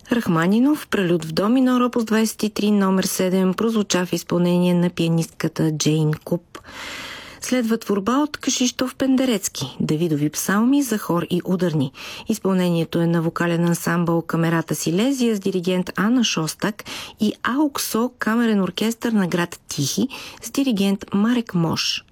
Рахманинов, прелюд в до минор, опус 23, номер 7, прозвуча в изпълнение на пианистката Джейн Куп. Следва творба от Кшиштоф Пендерецки, Давидови псалми за хор и ударни. Изпълнението е на вокален ансамбъл Камерата Силезия с диригент Ана Шостак и Ауксо камерен оркестър на град Тихи с диригент Марек Мош.